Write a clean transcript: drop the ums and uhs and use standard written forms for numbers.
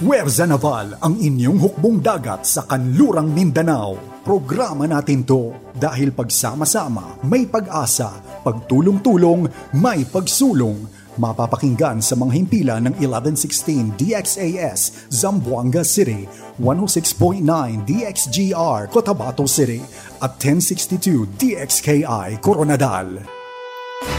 Fuerza Naval, ang inyong hukbong dagat sa kanlurang Mindanao. Programa natin to dahil pagsama-sama may pag-asa, pagtulong-tulong may pagsulong. Mapapakinggan sa mga himpilan ng 1116 DXAS Zamboanga City, 106.9 DXGR Cotabato City at 1062 DXKI Coronadal.